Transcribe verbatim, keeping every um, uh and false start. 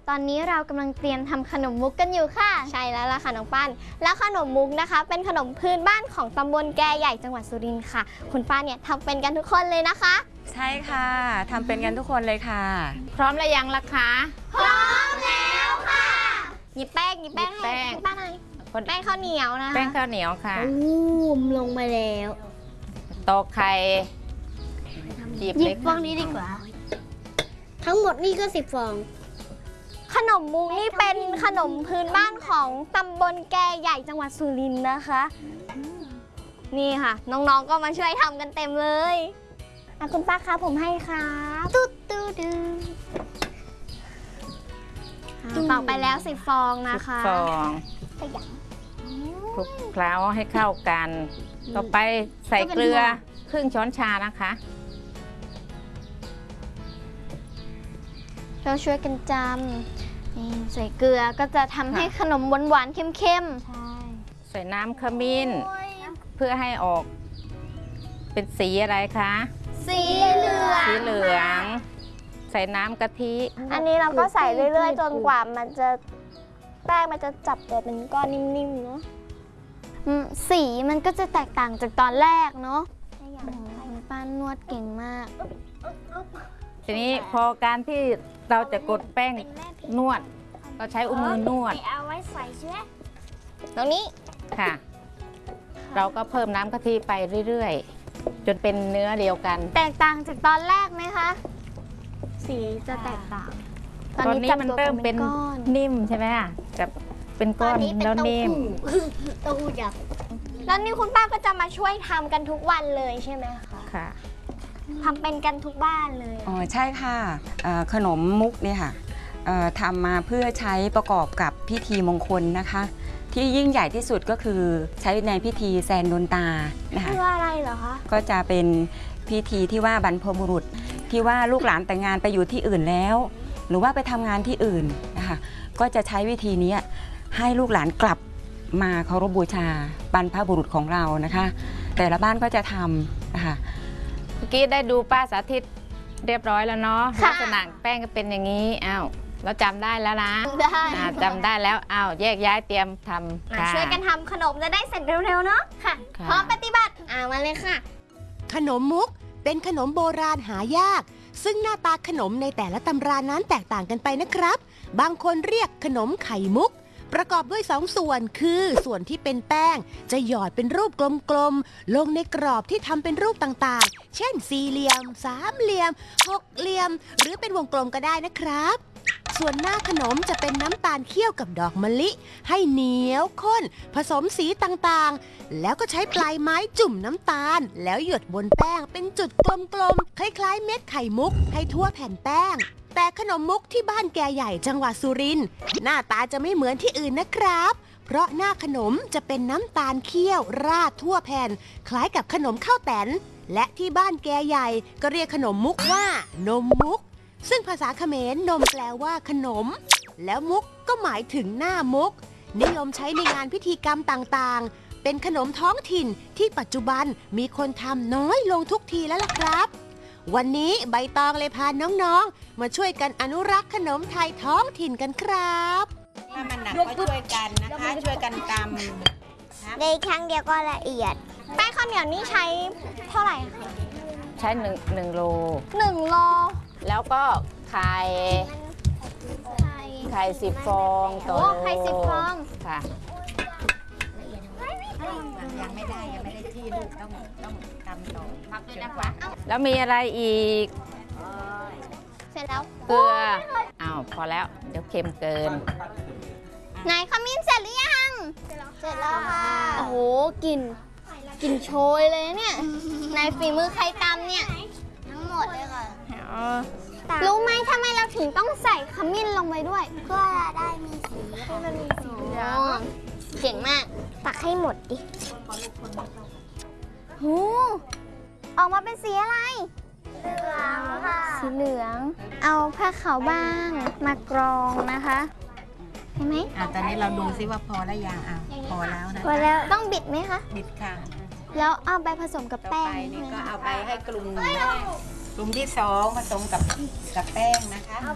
ตอนนี้เรากำลังเตรียมทำขนมมุกกันอยู่ค่ะใช่แล้วล่ะค่ะน้องปั้นแล้วขนมมุกนะคะเป็นขนมพื้นบ้านของตำบลแกใหญ่จังหวัดสุรินทร์ค่ะคุณป้าเนี่ยทำเป็นกันทุกคนเลยนะคะใช่ค่ะทำเป็นกันทุกคนเลยค่ะพร้อมแล้วยังล่ะคะพร้อมแล้วค่ะหยิบแป้งหยิบแป้งให้ป้าหน่อยแป้งข้าวเหนียวนะคะแป้งข้าวเหนียวค่ะอู้มลงมาแล้วตอกไข่หยิบฟองนี้ดีกว่าทั้งหมดนี่ก็สิบฟองขนมมุกนี่เป็นขนมพื้นบ้านของตำบลแกใหญ่จังหวัดสุรินทร์นะคะนี่ค่ะน้องๆก็มาช่วยทำกันเต็มเลยอ่ะคุณป้าคะผมให้ครับตุ๊ดตุ๊ดตอกไปแล้วสิบฟองนะคะฟองคลุกเคล้าให้เข้ากันต่อไปใส่เกลือครึ่งช้อนชานะคะเราช่วยกันจำนี่ใส่เกลือก็จะทำให้ขนมหวานๆเข้มๆใช่ใส่น้ำขมิ้นเพื่อให้ออกเป็นสีอะไรคะสีเหลืองสีเหลืองใส่น้ำกะทิอันนี้เราก็ใส่เรื่อยๆจนกว่ามันจะแป้งมันจะจับตัวเป็นก้อนนิ่มๆเนาะสีมันก็จะแตกต่างจากตอนแรกเนาะคุณป้านวดเก่งมากทีนี้พอการที่เราจะกดแป้งนวดเราใช้อุ้งมือนวดเอาไว้ใส่ใช่ไหมตรงนี้ค่ะเราก็เพิ่มน้ำกะทิไปเรื่อยๆจนเป็นเนื้อเดียวกันแตกต่างจากตอนแรกไหมคะสีจะแตกต่างตอนนี้มันเริ่มเป็นนิ่มใช่ไหมคะจะเป็นก้อนแล้วนิ่มเต้าหู้ยักษ์แล้วนี่คุณป้าก็จะมาช่วยทำกันทุกวันเลยใช่ไหมคะค่ะทำเป็นกันทุกบ้านเลยอ๋อใช่ค่ะขนมมุกเนี่ยค่ะทำมาเพื่อใช้ประกอบกับพิธีมงคลนะคะที่ยิ่งใหญ่ที่สุดก็คือใช้ในพิธีแซนโดนตานะคะเพื่ออะไรเหรอคะก็จะเป็นพิธีที่ว่าบรรพบุรุษที่ว่าลูกหลานแต่งงานไปอยู่ที่อื่นแล้วหรือว่าไปทำงานที่อื่นนะคะก็จะใช้วิธีนี้ให้ลูกหลานกลับมาเคารพบูชาบรรพบุรุษของเรานะคะแต่ละบ้านก็จะทำนะคะเมื่อกี้ได้ดูป้าสาธิตเรียบร้อยแล้วเนาะลักษณะแป้งก็เป็นอย่างนี้อ้าวเราจำได้แล้วนะได้จำได้แล้วอ้าวแยกย้ายเตรียมทำช่วยกันทำขนมจะได้เสร็จเร็วๆเนาะค่ะพร้อมปฏิบัติอ่ามาเลยค่ะขนมมุกเป็นขนมโบราณหายากซึ่งหน้าตาขนมในแต่ละตำรานั้นแตกต่างกันไปนะครับบางคนเรียกขนมไข่มุกประกอบด้วยสองส่วนคือส่วนที่เป็นแป้งจะหยอดเป็นรูปกลมๆลงในกรอบที่ทำเป็นรูปต่างๆเช่นสี่เหลี่ยมสามเหลี่ยมหกเหลี่ยมหรือเป็นวงกลมก็ได้นะครับส่วนหน้าขนมจะเป็นน้ำตาลเคี่ยวกับดอกมะลิให้เหนียวข้นผสมสีต่างๆแล้วก็ใช้ปลายไม้จุ่มน้ำตาลแล้วหยดบนแป้งเป็นจุดกลมๆคล้ายๆเม็ดไข่มุกให้ทั่วแผ่นแป้งแต่ขนมมุกที่บ้านแกใหญ่จังหวัดสุรินทร์หน้าตาจะไม่เหมือนที่อื่นนะครับเพราะหน้าขนมจะเป็นน้ำตาลเคี่ยวราดทั่วแผ่นคล้ายกับขนมข้าวแตนและที่บ้านแกใหญ่ก็เรียกขนมมุกว่านมมุกซึ่งภาษาเขมรนมแปลว่าขนมแล้วมุกก็หมายถึงหน้ามุกนิยมใช้ในงานพิธีกรรมต่างๆเป็นขนมท้องถิ่นที่ปัจจุบันมีคนทำน้อยลงทุกทีแล้วล่ะครับวันนี้ใบตองเลยพาน้องๆมาช่วยกันอนุรักษ์ขนมไทยท้องถิ่นกันครับถ้ามันหนักก็ช่วยกันนะคะช่วยกันตำในครั้งเดียวก็ละเอียดแป้งข้าวเหนียวนี่ใช้เท่าไหร่คะใช้หนึ่งหนึ่งโลหนึ่งโลแล้วก็ไข่ไข่สิบฟองต่อโลไข่สิบฟองค่ะยังไม่ได้ยังไม่ได้ที่ลูกต้องต้องตำต่อพักด้วยนะคะแล้วมีอะไรอีกเสร็จแล้วเกลืออ้าวพอแล้วเดี๋ยวเค็มเกินไหนขมิ้นเสร็จหรือยังเสร็จแล้วค่ะโอ้โหกลิ่นกลิ่นโชยเลยเนี่ยในฝีมือใครตำเนี่ยทั้งหมดเลยค่ะรู้ไหมทำไมเราถึงต้องใส่ขมิ้นลงไปด้วยเพื่อได้มีสีให้มันมีสีเหลืองเก่งมากตักให้หมดดิหูออกมาเป็นสีอะไรเหลืองค่ะสีเหลืองเอาผ้าขาวบางมากรองนะคะใช่ไหมอ่ะตอนนี้เราดูซิว่าพอแล้วยังอ่ะพอแล้วนะพอแล้วต้องบิดไหมคะบิดค่ะแล้วเอาไปผสมกับแป้งนี่ก็เอาไปให้กลุ่มกลุ่มที่สองผสมกับกับแป้ง